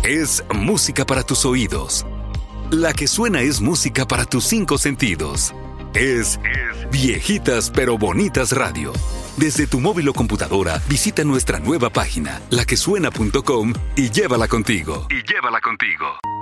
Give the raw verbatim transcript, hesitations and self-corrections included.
es música para tus oídos. La que suena es música para tus cinco sentidos. Es Viejitas pero Bonitas Radio. Desde tu móvil o computadora, visita nuestra nueva página, la que suena punto com, y llévala contigo. Y llévala contigo.